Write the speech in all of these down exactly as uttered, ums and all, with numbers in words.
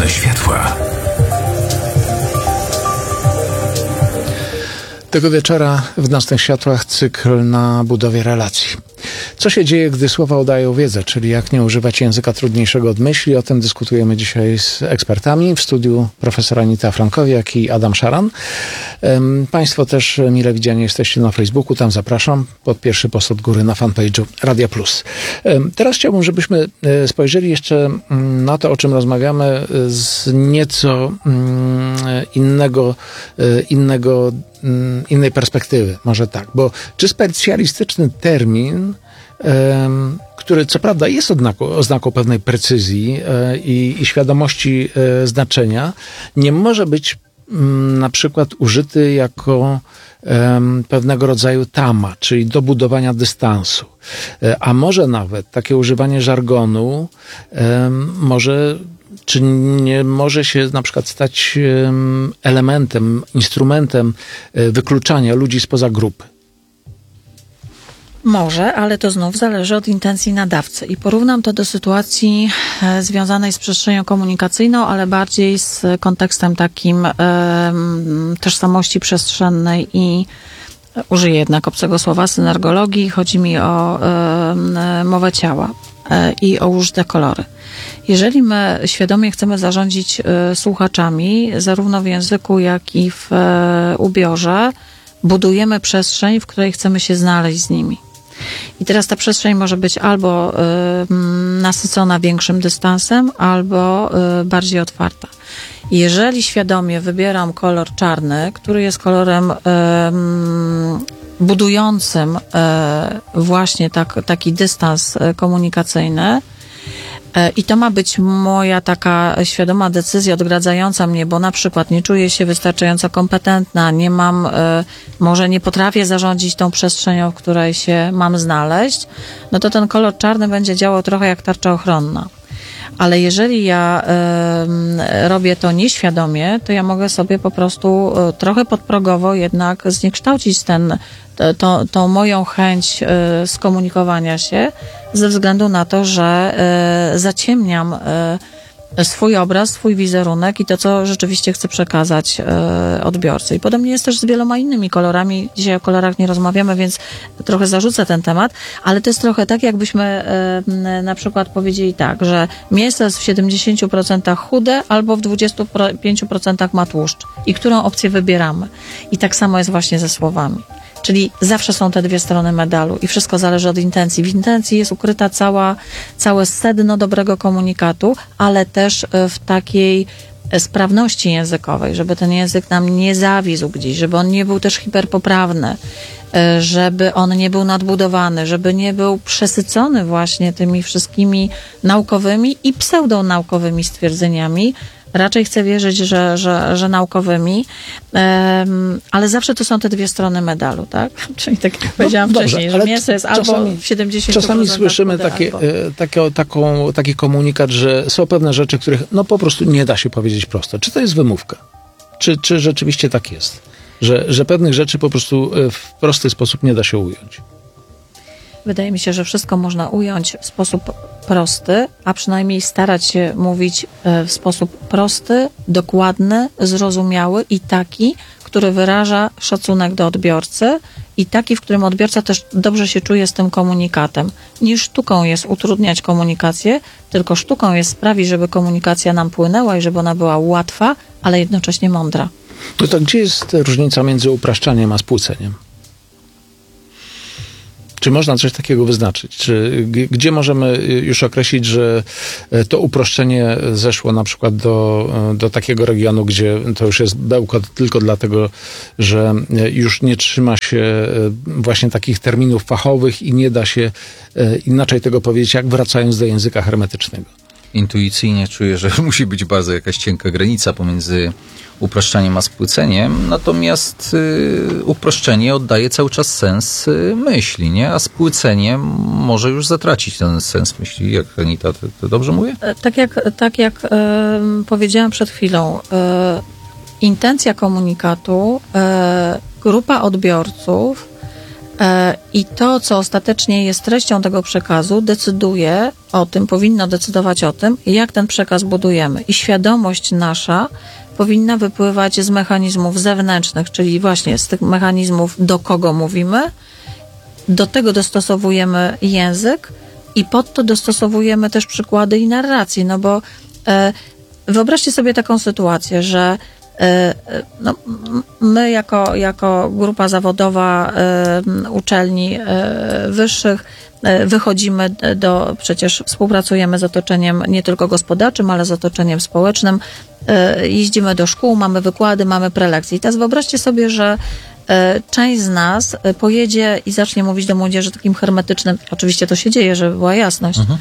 Nocne światła. Tego wieczora w Nocnych Światłach cykl na budowie relacji. Co się dzieje, gdy słowa udają wiedzę, czyli jak nie używać języka trudniejszego od myśli? O tym dyskutujemy dzisiaj z ekspertami. W studiu profesor Anita Frankowiak i Adam Szaran. Państwo też mile widziani jesteście na Facebooku, tam zapraszam, pod pierwszy post od góry na fanpage'u Radia Plus. Teraz chciałbym, żebyśmy spojrzeli jeszcze na to, o czym rozmawiamy z nieco innego, innego innej perspektywy, może tak, bo czy specjalistyczny termin, um, który co prawda jest oznaką, oznaką pewnej precyzji e, i, i świadomości e, znaczenia, nie może być m, na przykład użyty jako um, pewnego rodzaju tama, czyli do budowania dystansu. E, a może nawet takie używanie żargonu um, może czy nie może się na przykład stać elementem, instrumentem wykluczania ludzi spoza grupy? Może, ale to znów zależy od intencji nadawcy. I porównam to do sytuacji e, związanej z przestrzenią komunikacyjną, ale bardziej z kontekstem takim e, tożsamości przestrzennej i e, użyję jednak obcego słowa, synergologii. Chodzi mi o e, mowę ciała e, i o użyte kolory. Jeżeli my świadomie chcemy zarządzić y, słuchaczami, zarówno w języku, jak i w y, ubiorze, budujemy przestrzeń, w której chcemy się znaleźć z nimi. I teraz ta przestrzeń może być albo y, nasycona większym dystansem, albo y, bardziej otwarta. Jeżeli świadomie wybieram kolor czarny, który jest kolorem y, budującym y, właśnie tak, taki dystans y, komunikacyjny, i to ma być moja taka świadoma decyzja odgradzająca mnie, bo na przykład nie czuję się wystarczająco kompetentna, nie mam, może nie potrafię zarządzić tą przestrzenią, w której się mam znaleźć, no to ten kolor czarny będzie działał trochę jak tarcza ochronna. Ale jeżeli ja y, robię to nieświadomie, to ja mogę sobie po prostu y, trochę podprogowo jednak zniekształcić ten, to, to, tą moją chęć y, skomunikowania się ze względu na to, że y, zaciemniam y, swój obraz, swój wizerunek i to, co rzeczywiście chcę przekazać y, odbiorcy. I podobnie jest też z wieloma innymi kolorami. Dzisiaj o kolorach nie rozmawiamy, więc trochę zarzucę ten temat, ale to jest trochę tak, jakbyśmy y, na przykład powiedzieli tak, że mięso jest w siedemdziesięciu procentach chude albo w dwudziestu pięciu procentach ma tłuszcz. I którą opcję wybieramy? I tak samo jest właśnie ze słowami. Czyli zawsze są te dwie strony medalu i wszystko zależy od intencji. W intencji jest ukryta cała, całe sedno dobrego komunikatu, ale też w takiej sprawności językowej, żeby ten język nam nie zawisł gdzieś, żeby on nie był też hiperpoprawny, żeby on nie był nadbudowany, żeby nie był przesycony właśnie tymi wszystkimi naukowymi i pseudonaukowymi stwierdzeniami. Raczej chcę wierzyć, że, że, że naukowymi, um, ale zawsze to są te dwie strony medalu, tak? Czyli tak jak powiedziałam no, wcześniej, dobrze, że mięso jest czasami, albo w siedemdziesięciu procentach czasami słyszymy chude, takie, albo... takie, taką, taki komunikat, że są pewne rzeczy, których no po prostu nie da się powiedzieć prosto. Czy to jest wymówka? Czy, czy rzeczywiście tak jest? Że, że pewnych rzeczy po prostu w prosty sposób nie da się ująć? Wydaje mi się, że wszystko można ująć w sposób prosty, a przynajmniej starać się mówić w sposób prosty, dokładny, zrozumiały i taki, który wyraża szacunek do odbiorcy i taki, w którym odbiorca też dobrze się czuje z tym komunikatem. Nie sztuką jest utrudniać komunikację, tylko sztuką jest sprawić, żeby komunikacja nam płynęła i żeby ona była łatwa, ale jednocześnie mądra. No to gdzie jest różnica między upraszczaniem a spłyceniem? Czy można coś takiego wyznaczyć? Czy gdzie możemy już określić, że to uproszczenie zeszło na przykład do, do takiego regionu, gdzie to już jest bełkot tylko dlatego, że już nie trzyma się właśnie takich terminów fachowych i nie da się inaczej tego powiedzieć, jak wracając do języka hermetycznego? Intuicyjnie czuję, że musi być bardzo jakaś cienka granica pomiędzy uproszczeniem a spłyceniem, natomiast y, uproszczenie oddaje cały czas sens y, myśli, nie? A spłycenie może już zatracić ten sens myśli. Jak Anita, to, to dobrze mówię? Tak jak, tak jak y, powiedziałam przed chwilą, y, intencja komunikatu, y, grupa odbiorców I to, co ostatecznie jest treścią tego przekazu, decyduje o tym, powinno decydować o tym, jak ten przekaz budujemy. I świadomość nasza powinna wypływać z mechanizmów zewnętrznych, czyli właśnie z tych mechanizmów, do kogo mówimy, do tego dostosowujemy język i pod to dostosowujemy też przykłady i narracje, no bo e, wyobraźcie sobie taką sytuację, że e, no, my jako, jako grupa zawodowa e, uczelni e, wyższych e, wychodzimy do, przecież współpracujemy z otoczeniem nie tylko gospodarczym, ale z otoczeniem społecznym, e, jeździmy do szkół, mamy wykłady, mamy prelekcje. I teraz wyobraźcie sobie, że część z nas pojedzie i zacznie mówić do młodzieży takim hermetycznym, oczywiście to się dzieje, żeby była jasność, mhm.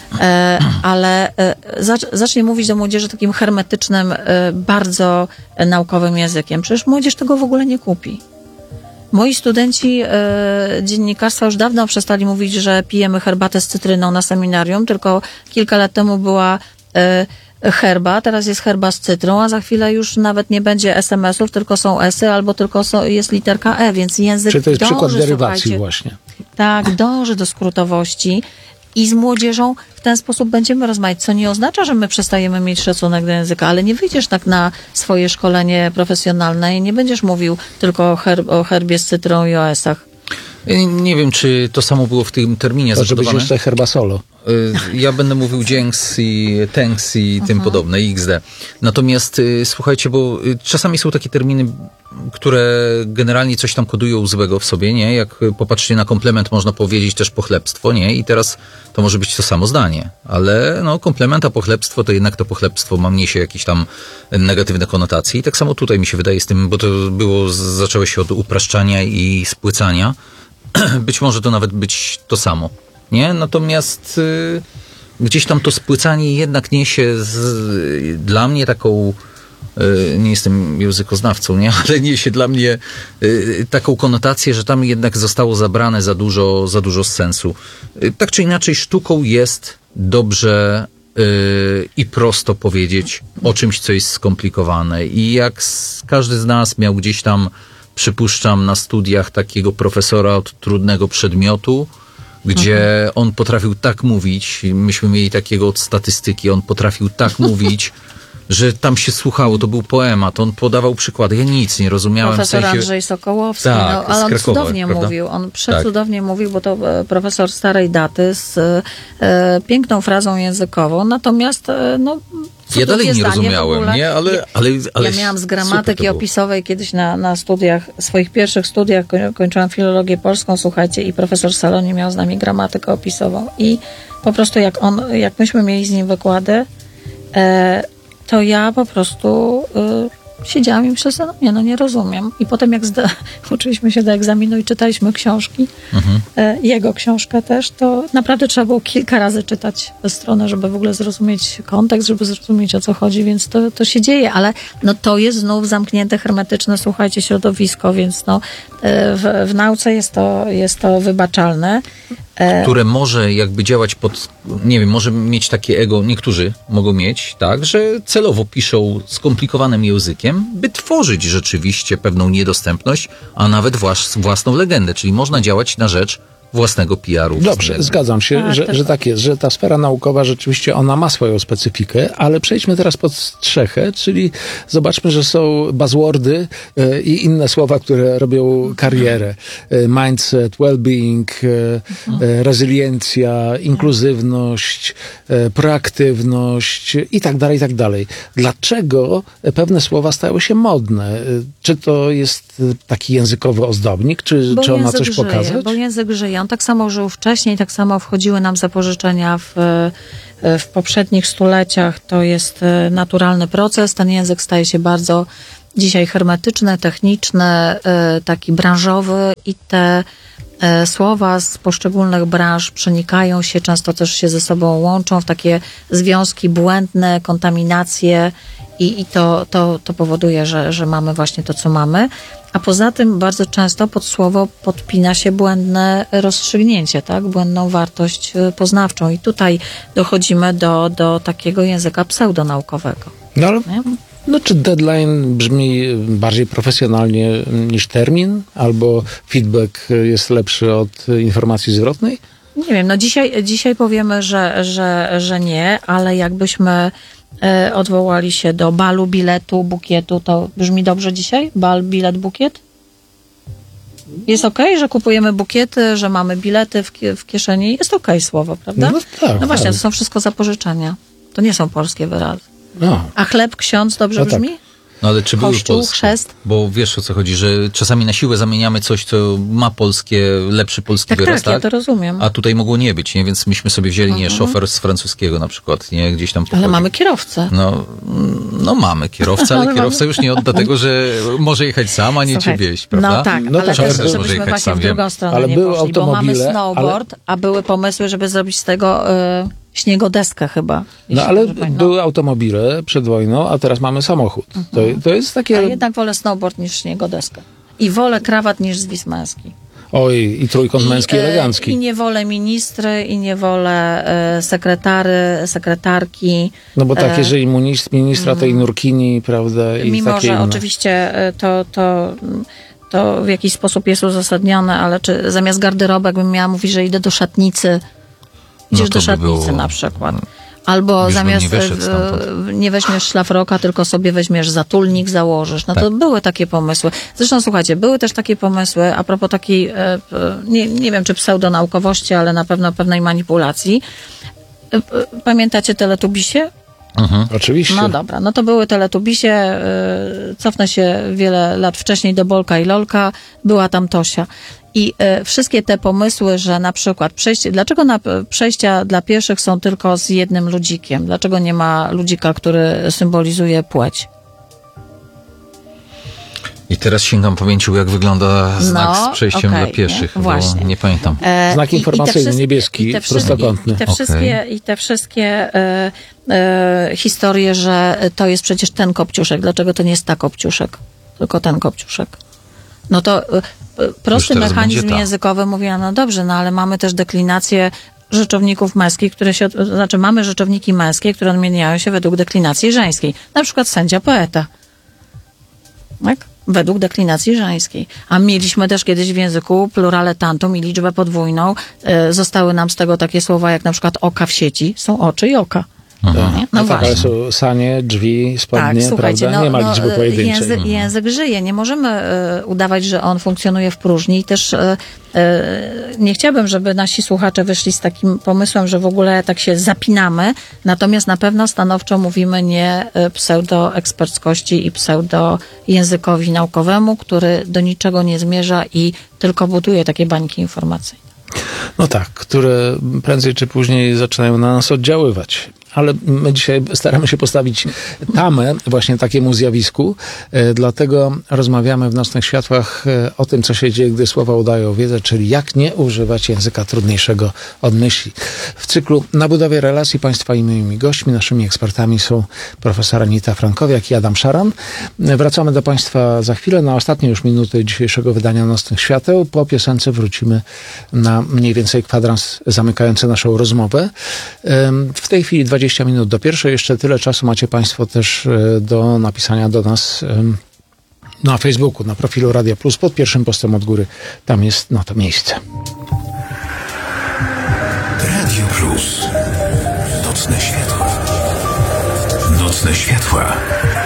ale zacznie mówić do młodzieży takim hermetycznym, bardzo naukowym językiem. Przecież młodzież tego w ogóle nie kupi. Moi studenci dziennikarstwa już dawno przestali mówić, że pijemy herbatę z cytryną na seminarium, tylko kilka lat temu była herba, teraz jest herba z cytrą, a za chwilę już nawet nie będzie es em esów, tylko są esy, albo tylko są, jest literka E, więc język Czy to jest dąży, przykład derywacji słuchajcie, właśnie. Tak, dąży do skrótowości i z młodzieżą w ten sposób będziemy rozmawiać, co nie oznacza, że my przestajemy mieć szacunek do języka, ale nie wyjdziesz tak na swoje szkolenie profesjonalne i nie będziesz mówił tylko o, herb, o herbie z cytrą i o esach. Nie wiem, czy to samo było w tym terminie Może być zabudowane. jeszcze herba solo. Ja będę mówił dzięks i thanks i tym podobne, i iks de. Natomiast słuchajcie, bo czasami są takie terminy, które generalnie coś tam kodują złego w sobie, nie? Jak popatrzcie na komplement, można powiedzieć też pochlebstwo, nie? I teraz to może być to samo zdanie, ale no komplement a pochlebstwo, to jednak to pochlebstwo ma niesie jakieś tam negatywne konotacje i tak samo tutaj mi się wydaje z tym, bo to było, zaczęło się od upraszczania i spłycania. Być może to nawet być to samo. Nie? Natomiast y, gdzieś tam to spłycanie jednak niesie z, y, dla mnie taką, y, nie jestem językoznawcą, nie? Ale niesie dla mnie y, taką konotację, że tam jednak zostało zabrane za dużo, za dużo sensu. Y, tak czy inaczej sztuką jest dobrze y, i prosto powiedzieć o czymś, co jest skomplikowane. I jak z, każdy z nas miał gdzieś tam, przypuszczam, na studiach takiego profesora od trudnego przedmiotu, gdzie mhm. on potrafił tak mówić, myśmy mieli takiego od statystyki, on potrafił tak mówić, że tam się słuchało, to był poemat, on podawał przykłady, ja nic nie rozumiałem. Profesor w sensie... Andrzej Sokołowski, tak, no, ale on Krakowa, cudownie prawda? mówił, on przecudownie tak. mówił, bo to profesor starej daty z e, piękną frazą językową, natomiast e, no ja dalej nie rozumiałem, ogóle, nie? Ale, ale, ale ja miałam z gramatyki opisowej kiedyś na, na studiach, swoich pierwszych studiach, kończyłam filologię polską, słuchajcie, i profesor Salonie miał z nami gramatykę opisową i po prostu jak on, jak myśmy mieli z nim wykłady, e, to ja po prostu y, siedziałam i myślałam, no nie, no nie rozumiem. I potem jak zda- uczyliśmy się do egzaminu i czytaliśmy książki, mhm. y, jego książkę też, to naprawdę trzeba było kilka razy czytać tę stronę, żeby w ogóle zrozumieć kontekst, żeby zrozumieć, o co chodzi, więc to, to się dzieje, ale no to jest znów zamknięte, hermetyczne, słuchajcie, środowisko, więc no y, w, w nauce jest to, jest to wybaczalne. Które może jakby działać pod, nie wiem, może mieć takie ego, niektórzy mogą mieć, tak, że celowo piszą skomplikowanym językiem, by tworzyć rzeczywiście pewną niedostępność, a nawet włas, własną legendę, czyli można działać na rzecz własnego P R u. Dobrze, zgadzam się, tak, że, tak. że tak jest, że ta sfera naukowa rzeczywiście ona ma swoją specyfikę, ale przejdźmy teraz pod strzechę, czyli zobaczmy, że są buzzwordy y, i inne słowa, które robią karierę. Y, mindset, well-being, y, y, rezyliencja, inkluzywność, y, proaktywność i tak dalej, i tak dalej. Dlaczego pewne słowa stały się modne? Y, czy to jest taki językowy ozdobnik, czy, czy on ma coś żyje, pokazać? Bo język żyje. On tak samo żył wcześniej, tak samo wchodziły nam zapożyczenia w, w poprzednich stuleciach. To jest naturalny proces. Ten język staje się bardzo dzisiaj hermetyczny, techniczny, taki branżowy i te słowa z poszczególnych branż przenikają się, często też się ze sobą łączą w takie związki błędne, kontaminacje i, i to, to, to powoduje, że, że mamy właśnie to, co mamy. A poza tym bardzo często pod słowo podpina się błędne rozstrzygnięcie, tak? Błędną wartość poznawczą. I tutaj dochodzimy do, do takiego języka pseudonaukowego. No ale No czy deadline brzmi bardziej profesjonalnie niż termin? Albo feedback jest lepszy od informacji zwrotnej? Nie wiem, no dzisiaj, dzisiaj powiemy, że, że, że nie, ale jakbyśmy e, odwołali się do balu, biletu, bukietu, to brzmi dobrze dzisiaj? Bal, bilet, bukiet? Jest okej, okay, że kupujemy bukiety, że mamy bilety w, w kieszeni? Jest okej okay słowo, prawda? No, tak, no właśnie, tak. to są wszystko zapożyczenia. To nie są polskie wyrazy. No. A chleb, ksiądz dobrze No tak. brzmi? No ale czy były Kościół, polskie? chrzest? Bo wiesz, o co chodzi, że czasami na siłę zamieniamy coś, co ma polskie, lepszy polski Tak, wyraz, tak, ja to rozumiem. A tutaj mogło nie być, nie? Więc myśmy sobie wzięli, nie, szofer z francuskiego na przykład, nie? Gdzieś tam pochodzi. Ale mamy kierowcę. No, no mamy kierowcę, ale Ale kierowca mamy- już nie odda tego, że może jechać sam, a nie Słuchaj, cię wieść, prawda? No tak, No ale tak, też, ale też może żebyśmy jechać właśnie sam, w drugą wiem. stronę Ale nie były poszli, bo mamy automobile, snowboard, a były pomysły, żeby zrobić z tego y, śniegodeskę chyba. No jeśli ale dobrze pamiętam. były automobile przed wojną, a teraz mamy samochód. To, to jest A takie... jednak wolę snowboard niż śniegodeskę. I wolę krawat niż zwis męski. Oj, i trójkąt męski I, e, elegancki. I nie wolę ministry, i nie wolę e, sekretary, sekretarki. No bo tak, e, jeżeli munis- ministra, to i nurkini, prawda? I Mimo, takie że inne. oczywiście e, to, to, to w jakiś sposób jest uzasadnione, ale czy zamiast garderobek bym miała mówić, że idę do szatnicy, idziesz to do by szatnicy było- na przykład. Albo Już bym zamiast nie wyszedł e, stamtąd. nie weźmiesz szlafroka, tylko sobie weźmiesz zatulnik, założysz. No to Tak. były takie pomysły. Zresztą słuchajcie, były też takie pomysły a propos takiej, e, e, nie, nie wiem czy pseudonaukowości, ale na pewno pewnej manipulacji. E, e, Pamiętacie Teletubisie? Oczywiście. No dobra, no to były Teletubisie, y, cofnę się wiele lat wcześniej do Bolka i Lolka, była tam Tosia. I y, wszystkie te pomysły, że na przykład przejście, dlaczego na, przejścia dla pieszych są tylko z jednym ludzikiem? Dlaczego nie ma ludzika, który symbolizuje płeć? I teraz sięgam pamięcią, jak wygląda znak No, z przejściem okej, dla pieszych, nie? bo Właśnie. nie pamiętam. E, Znak i- i te informacyjny, wszystkie- niebieski, i te wszystkie- prostokątny. I te Okej. wszystkie, i te wszystkie e, e, historie, że to jest przecież ten kopciuszek. Dlaczego to nie jest ta kopciuszek, tylko ten kopciuszek? No to e, e, prosty teraz mechanizm będzie ta. językowy mówi, no dobrze, no ale mamy też deklinację rzeczowników męskich, które się, od- znaczy mamy rzeczowniki męskie, które odmieniają się według deklinacji żeńskiej. Na przykład sędzia, poeta. Tak? Według deklinacji żeńskiej. A mieliśmy też kiedyś w języku plurale tantum i liczbę podwójną. E, zostały nam z tego takie słowa jak na przykład oka w sieci. Są oczy i oka. Nie? No, No tak, ale właśnie. są sanie, drzwi, Tak, spodnie, słuchajcie, prawda? no, Nie ma no, liczby e, pojedynczej. język, język żyje. Nie możemy e, udawać, że on funkcjonuje w próżni i też e, e, nie chciałabym, żeby nasi słuchacze wyszli z takim pomysłem, że w ogóle tak się zapinamy, natomiast na pewno stanowczo mówimy nie e, pseudoeksperckości i pseudojęzykowi naukowemu, który do niczego nie zmierza i tylko buduje takie bańki informacyjne. No tak, które prędzej czy później zaczynają na nas oddziaływać. Ale my dzisiaj staramy się postawić tamę właśnie takiemu zjawisku, e, dlatego rozmawiamy w Nocnych Światłach e, o tym, co się dzieje, gdy słowa udają wiedzę, czyli jak nie używać języka trudniejszego od myśli. W cyklu Na budowie relacji Państwa i moimi gośćmi, naszymi ekspertami są profesor Anita Frankowiak i Adam Szaran. E, Wracamy do Państwa za chwilę, na ostatnie już minuty dzisiejszego wydania Nocnych Świateł. Po piosence wrócimy na mniej więcej kwadrans zamykający naszą rozmowę. Em, W tej chwili dwadzieścia minut do pierwszej. Jeszcze tyle czasu macie Państwo też e, do napisania do nas em, na Facebooku, na profilu Radia Plus, pod pierwszym postem od góry. Tam jest na to miejsce. Radio Plus. Nocne światła. Nocne światła.